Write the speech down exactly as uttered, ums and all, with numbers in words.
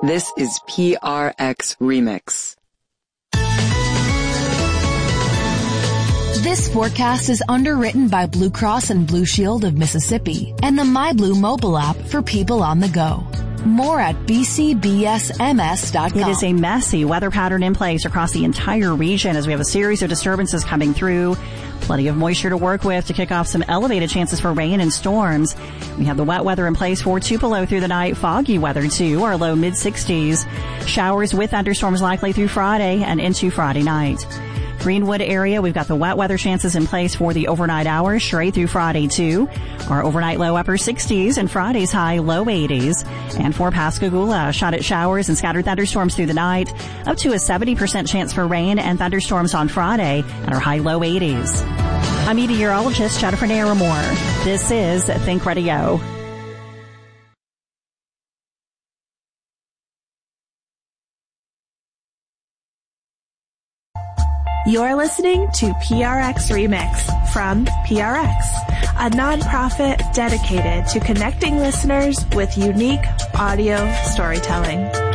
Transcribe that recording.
This is P R X Remix. This forecast is underwritten by Blue Cross and Blue Shield of Mississippi and the MyBlue mobile app for people on the go. More at b c b s m s dot com. It is a messy weather pattern in place across the entire region as we have a series of disturbances coming through. Plenty of moisture to work with to kick off some elevated chances for rain and storms. We have the wet weather in place for Tupelo through the night. Foggy weather too, our low mid sixties. Showers with thunderstorms likely through Friday and into Friday night. Greenwood area, we've got the wet weather chances in place for the overnight hours straight through Friday too. Our overnight low upper sixties and Friday's high low eighties. And for Pascagoula, shot at showers and scattered thunderstorms through the night, up to a seventy percent chance for rain and thunderstorms on Friday at our high low eighties. I'm meteorologist Jennifer Naramore. This is Think Radio. You're listening to P R X Remix from P R X, a nonprofit dedicated to connecting listeners with unique audio storytelling.